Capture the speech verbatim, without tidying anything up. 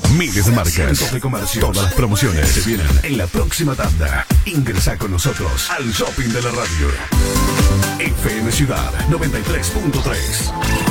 Miles de marcas, cientos de comercios. Todas las promociones se vienen en la próxima tanda. Ingresa con nosotros al shopping de la radio. F M Ciudad noventa y tres punto tres.